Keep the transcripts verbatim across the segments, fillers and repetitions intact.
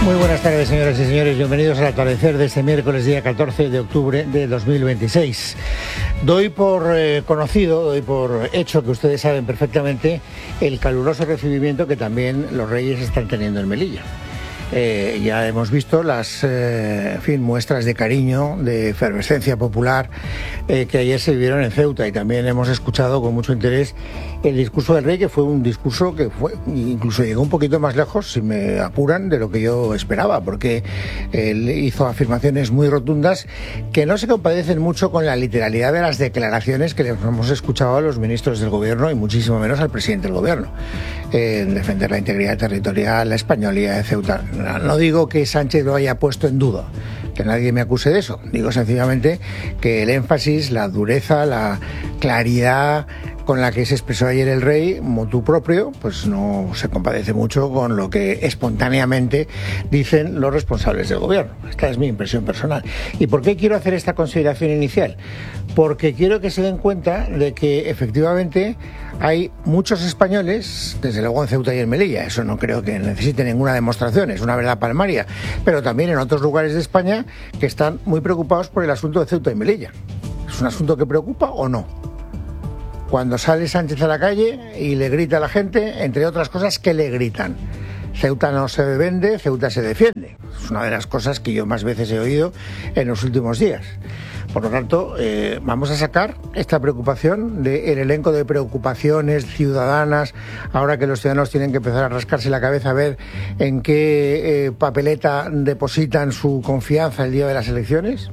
Muy buenas tardes, señoras y señores. Bienvenidos al atardecer de este miércoles, día catorce de octubre de dos mil veintiséis. Doy por eh, conocido, doy por hecho que ustedes saben perfectamente el caluroso recibimiento que también los Reyes están teniendo en Melilla. Eh, ya hemos visto las eh, en fin, muestras de cariño, de efervescencia popular eh, que ayer se vivieron en Ceuta, y también hemos escuchado con mucho interés el discurso del rey, que fue un discurso que fue incluso llegó un poquito más lejos, si me apuran, de lo que yo esperaba, porque él hizo afirmaciones muy rotundas que no se compadecen mucho con la literalidad de las declaraciones que les hemos escuchado a los ministros del gobierno y muchísimo menos al presidente del gobierno, eh, en defender la integridad territorial, la españolidad de Ceuta. No digo que Sánchez lo haya puesto en duda, que nadie me acuse de eso. Digo sencillamente que el énfasis, la dureza, la claridad con la que se expresó ayer el rey, motu propio, pues no se compadece mucho con lo que espontáneamente dicen los responsables del gobierno. Esta es mi impresión personal. ¿Y por qué quiero hacer esta consideración inicial? Porque quiero que se den cuenta de que efectivamente hay muchos españoles, desde luego en Ceuta y en Melilla, eso no creo que necesite ninguna demostración, es una verdad palmaria, pero también en otros lugares de España, que están muy preocupados por el asunto de Ceuta y Melilla. ¿Es un asunto que preocupa o no? Cuando sale Sánchez a la calle y le grita a la gente, entre otras cosas, ¿qué le gritan? Ceuta no se vende, Ceuta se defiende. Es una de las cosas que yo más veces he oído en los últimos días. Por lo tanto, eh, vamos a sacar esta preocupación del elenco de preocupaciones ciudadanas, ahora que los ciudadanos tienen que empezar a rascarse la cabeza a ver en qué eh, papeleta depositan su confianza el día de las elecciones.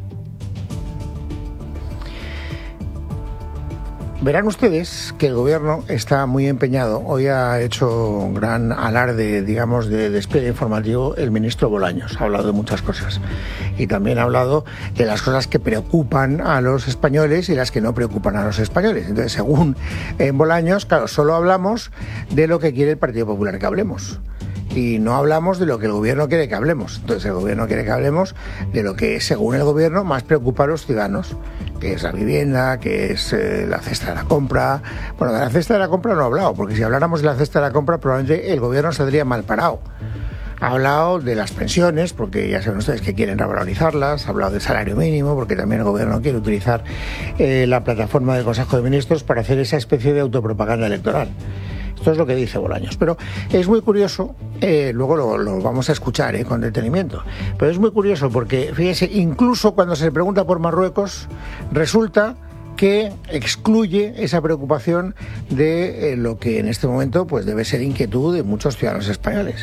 Verán ustedes que el gobierno está muy empeñado. Hoy ha hecho gran alarde, digamos, de despliegue informativo el ministro Bolaños. Ha hablado de muchas cosas. Y también ha hablado de las cosas que preocupan a los españoles y las que no preocupan a los españoles. Entonces, según en Bolaños, claro, solo hablamos de lo que quiere el Partido Popular que hablemos. Y no hablamos de lo que el gobierno quiere que hablemos. Entonces el gobierno quiere que hablemos de lo que, según el gobierno, más preocupa a los ciudadanos, que es la vivienda, que es eh, la cesta de la compra. Bueno, de la cesta de la compra no ha hablado, porque si habláramos de la cesta de la compra probablemente el gobierno saldría mal parado. Ha hablado de las pensiones, porque ya saben ustedes que quieren revalorizarlas. Ha hablado del salario mínimo, porque también el gobierno quiere utilizar eh, la plataforma del Consejo de Ministros para hacer esa especie de autopropaganda electoral. Esto es lo que dice Bolaños. Pero es muy curioso, eh, luego lo, lo vamos a escuchar eh, con detenimiento, pero es muy curioso porque, fíjense, incluso cuando se le pregunta por Marruecos, resulta que excluye esa preocupación de eh, lo que en este momento pues debe ser inquietud de muchos ciudadanos españoles.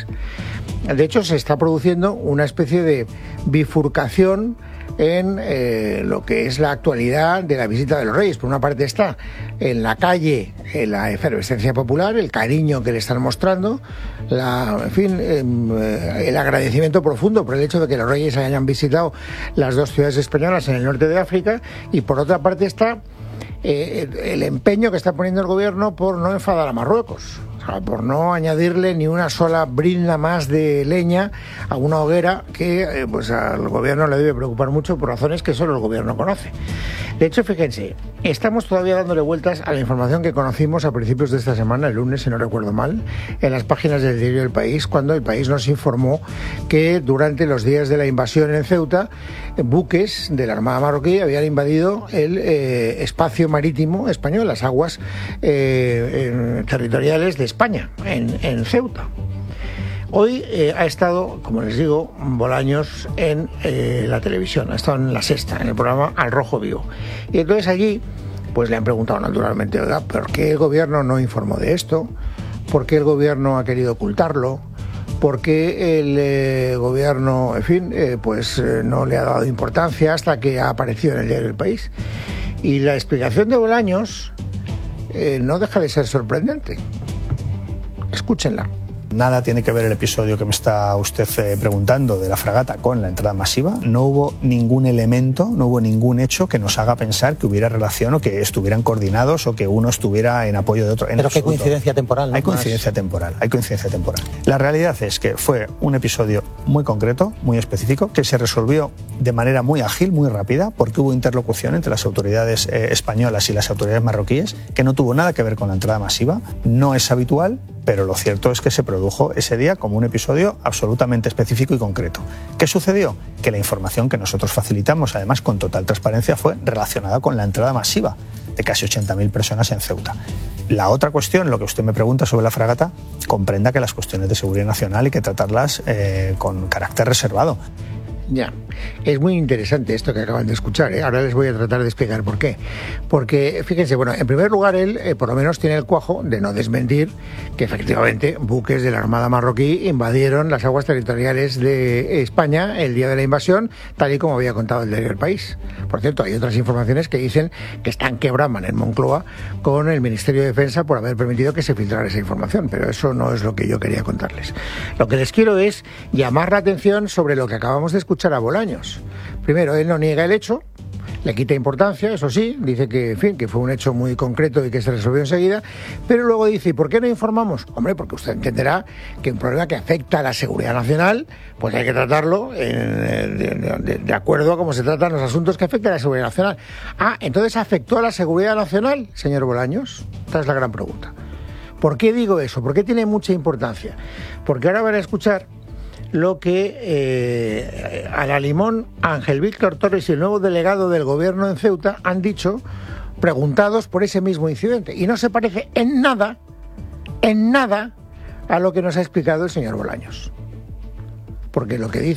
De hecho, se está produciendo una especie de bifurcación en eh, lo que es la actualidad de la visita de los Reyes. Por una parte está en la calle en la efervescencia popular, el cariño que le están mostrando, la, en fin, eh, el agradecimiento profundo por el hecho de que los Reyes hayan visitado las dos ciudades españolas en el norte de África, y por otra parte está eh, el empeño que está poniendo el gobierno por no enfadar a Marruecos, por no añadirle ni una sola brizna más de leña a una hoguera que eh, pues al gobierno le debe preocupar mucho por razones que solo el gobierno conoce. De hecho, fíjense, estamos todavía dándole vueltas a la información que conocimos a principios de esta semana, el lunes, si no recuerdo mal, en las páginas del diario El País, cuando El País nos informó que durante los días de la invasión en Ceuta, buques de la Armada marroquí habían invadido el eh, espacio marítimo español, las aguas eh, territoriales de España, en, en Ceuta. Hoy eh, ha estado, como les digo, Bolaños en eh, la televisión, ha estado en La Sexta, en el programa Al Rojo Vivo. Y entonces allí, pues le han preguntado naturalmente, oiga, ¿por qué el gobierno no informó de esto? ¿Por qué el gobierno ha querido ocultarlo? ¿Por qué el eh, gobierno, en fin, eh, pues eh, no le ha dado importancia hasta que ha aparecido en el diario El País? Y la explicación de Bolaños eh, no deja de ser sorprendente. Escúchenla. Nada tiene que ver el episodio que me está usted eh, preguntando de la fragata con la entrada masiva. No hubo ningún elemento, no hubo ningún hecho que nos haga pensar que hubiera relación o que estuvieran coordinados o que uno estuviera en apoyo de otro. En Pero qué coincidencia temporal, ¿no? Hay coincidencia temporal, hay coincidencia temporal. La realidad es que fue un episodio muy concreto, muy específico, que se resolvió de manera muy ágil, muy rápida, porque hubo interlocución entre las autoridades eh, españolas y las autoridades marroquíes, que no tuvo nada que ver con la entrada masiva. No es habitual pero lo cierto es que se produjo ese día como un episodio absolutamente específico y concreto. ¿Qué sucedió? Que la información que nosotros facilitamos, además con total transparencia, fue relacionada con la entrada masiva de casi ochenta mil personas en Ceuta. La otra cuestión, lo que usted me pregunta sobre la fragata, comprenda que las cuestiones de seguridad nacional hay que tratarlas eh, con carácter reservado. Ya, es muy interesante esto que acaban de escuchar, ¿eh? Ahora les voy a tratar de explicar por qué. Porque, fíjense, bueno, en primer lugar, él eh, por lo menos tiene el cuajo de no desmentir que efectivamente buques de la Armada marroquí invadieron las aguas territoriales de España el día de la invasión, tal y como había contado el diario El País. Por cierto, hay otras informaciones que dicen que están que braman en Moncloa con el Ministerio de Defensa por haber permitido que se filtrara esa información, pero eso no es lo que yo quería contarles. Lo que les quiero es llamar la atención sobre lo que acabamos de escuchar a Bolaños. Primero, él no niega el hecho, le quita importancia, eso sí, dice que, en fin, que fue un hecho muy concreto y que se resolvió enseguida, pero luego dice, ¿y por qué no informamos? Hombre, porque usted entenderá que un problema que afecta a la seguridad nacional, pues hay que tratarlo en, de, de, de acuerdo a cómo se tratan los asuntos que afectan a la seguridad nacional. Ah, entonces ¿afectó a la seguridad nacional, señor Bolaños? Esta es la gran pregunta. ¿Por qué digo eso? ¿Por qué tiene mucha importancia? Porque ahora van a escuchar lo que eh, a la limón Ángel Víctor Torres y el nuevo delegado del gobierno en Ceuta han dicho, preguntados por ese mismo incidente, y no se parece en nada, en nada a lo que nos ha explicado el señor Bolaños, porque lo que dice